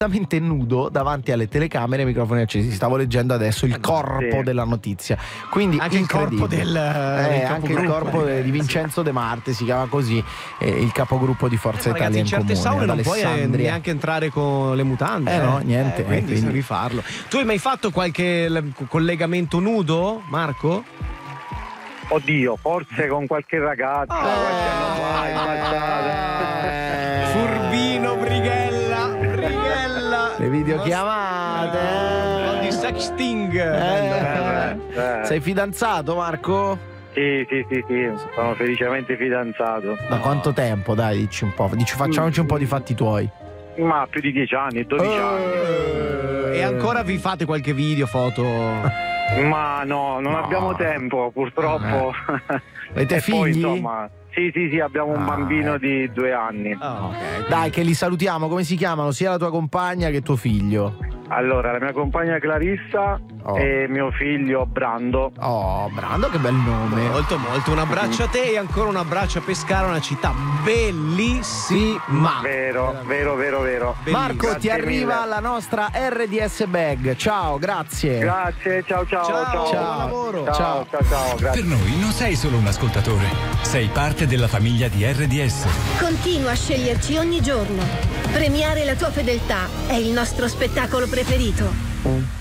nudo davanti alle telecamere e microfoni accesi. Stavo leggendo adesso il corpo della notizia, quindi anche il corpo anche il corpo di Vincenzo De Marte, si chiama così, il capogruppo di Forza Italia ragazzi, in certe Comune. saune non puoi neanche entrare con le mutande. No, niente. Quindi devi farlo. Tu hai mai fatto qualche collegamento nudo, Marco? Oddio, forse con qualche ragazza, qualche anno fa in passata. Furbino, Brighella. Le videochiamate. Di sexting. Sei fidanzato, Marco? Sì, sono felicemente fidanzato. Da quanto tempo? Dai, dici un po'. Facciamoci un po' di fatti tuoi. Ma più di 10 anni, 12 anni. E ancora vi fate qualche video, foto? Ma no, non abbiamo tempo, purtroppo. Avete figli? Poi, insomma, sì, abbiamo un bambino di 2 anni. Okay. Dai, che li salutiamo. Come si chiamano? Sia la tua compagna che tuo figlio. Allora, la mia compagna Clarissa e mio figlio Brando. Oh, Brando, che bel nome. Molto. Un abbraccio a te e ancora un abbraccio a Pescara, una città bellissima. Vero. Bellissima. Marco, Grazie ti arriva mille. la nostra RDS Bag. Ciao, grazie. Grazie, ciao. Buon lavoro. Ciao, grazie. Per noi non sei solo un ascoltatore, sei parte della famiglia di RDS. Continua a sceglierci ogni giorno. Premiare la tua fedeltà è il nostro spettacolo preferito.